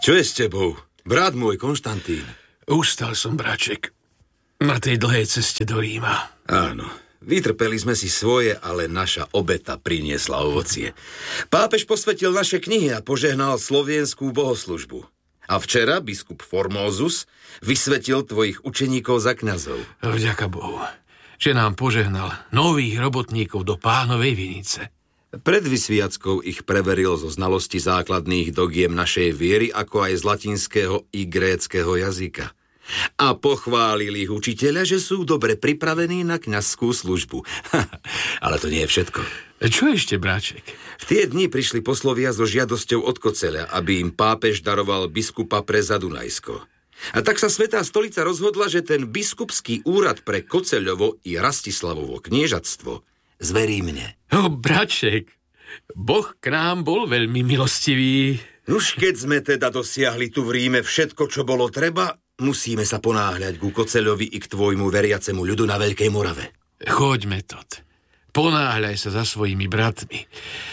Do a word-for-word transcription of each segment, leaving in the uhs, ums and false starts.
Čo je s tebou? Brat môj, Konštantín. Ustal som, braček. Na tej dlhej ceste do Ríma. Áno. Vytrpeli sme si svoje, ale naša obeta priniesla ovocie. Pápež posvetil naše knihy a požehnal slovenskú bohoslužbu. A včera biskup Formózus vysvetil tvojich učeníkov za kňazov. Vďaka Bohu, že nám požehnal nových robotníkov do Pánovej vinice. Pred vysviackou ich preveril zo znalosti základných dogiem našej viery, ako aj z latinského i gréckeho jazyka. A pochválil ich učiteľa, že sú dobre pripravení na kňazskú službu. Ale to nie je všetko. Čo ešte, bráček? V tie dni prišli poslovia so žiadosťou od Koceľa, aby im pápež daroval biskupa pre Zadunajsko. A tak sa Svätá stolica rozhodla, že ten biskupský úrad pre Koceľovo i Rastislavovo kniežatstvo zverí mne. O, bráček, Boh k nám bol veľmi milostivý. Nuž, keď sme teda dosiahli tu v Ríme všetko, čo bolo treba, musíme sa ponáhľať ku Koceľovi i k tvojmu veriacemu ľudu na Veľkej Morave. Choďme, Tot. Ponáhľaj sa za svojimi bratmi.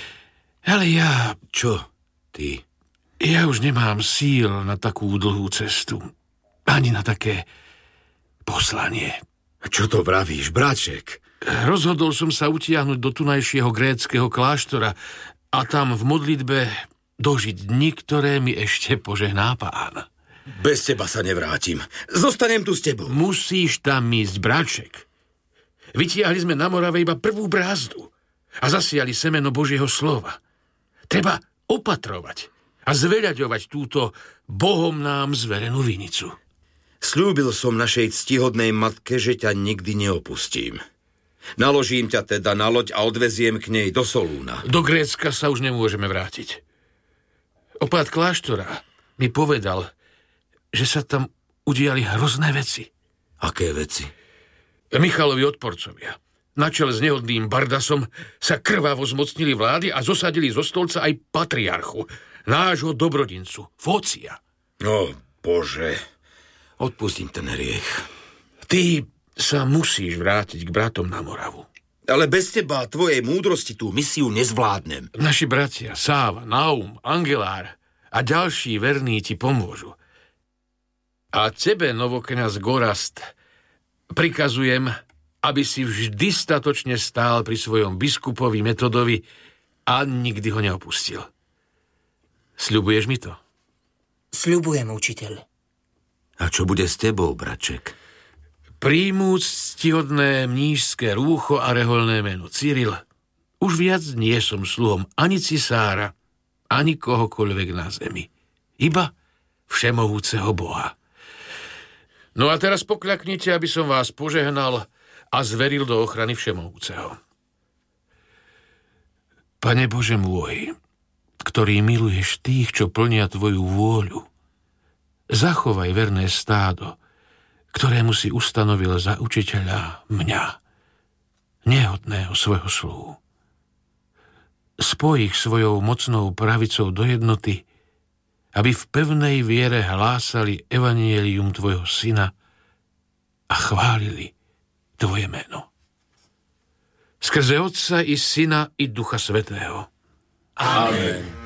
Ale ja... Čo, ty? Ja už nemám síl na takú dlhú cestu. Ani na také poslanie. Čo to vravíš, bráček? Rozhodol som sa utiahnuť do tunajšieho gréckeho kláštora a tam v modlitbe dožiť dni, ktoré mi ešte požehná Pán. Bez teba sa nevrátim. Zostanem tu s tebou. Musíš tam ísť, bráček. Vytiahli sme na Morave iba prvú brázdu a zasiali semeno Božieho slova. Treba opatrovať a zveľaďovať túto Bohom nám zverenú vinicu. Sľúbil som našej ctihodnej matke, že ťa nikdy neopustím. Naložím ťa teda na loď a odveziem k nej do Solúna. Do Grécka sa už nemôžeme vrátiť. Opát kláštora mi povedal, že sa tam udiali hrozné veci. Aké veci? Michalovi odporcovia, na čele s nehodným Bardasom, sa krvavo zmocnili vlády a zosadili zo stolca aj patriarchu, nášho dobrodincu, Fócia. No, Bože, odpustím ten hriech. Ty sa musíš vrátiť k bratom na Moravu. Ale bez teba a tvojej múdrosti tú misiu nezvládnem. Naši bratia, Sáva, Naum, Angelár a ďalší verní ti pomôžu. A tebe, novokňaz Gorast, prikazujem, aby si vždy statočne stál pri svojom biskupovi Metodovi a nikdy ho neopustil. Sľubuješ mi to? Sľubujem, učiteľ. A čo bude s tebou, braček? Príjmúc ctihodné mníšské rúcho a reholné meno Cyril, už viac nie som sluhom ani cisára, ani kohokoľvek na zemi. Iba všemohúceho Boha. No a teraz pokľaknite, aby som vás požehnal a zveril do ochrany všemohúceho. Pane Bože môj, ktorý miluješ tých, čo plnia tvoju vôľu, zachovaj verné stádo, ktorému si ustanovil za učiteľa mňa, nehodného svojho sluhu. Spoj ich svojou mocnou pravicou do jednoty, aby v pevnej viere hlásali evanjelium tvojho syna a chválili tvoje meno. Skrze Otca i Syna i Ducha Svätého. Amen.